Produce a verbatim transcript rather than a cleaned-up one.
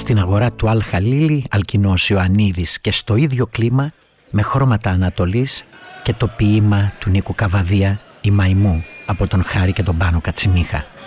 στην αγορά του Αλ Χαλίλη, Αλκινός Ιωαννίδης, και στο ίδιο κλίμα, με χρώματα Ανατολής και το ποίημα του Νίκου Καβαδία, «Η Μαϊμού», από τον Χάρη και τον Πάνο Κατσιμίχα.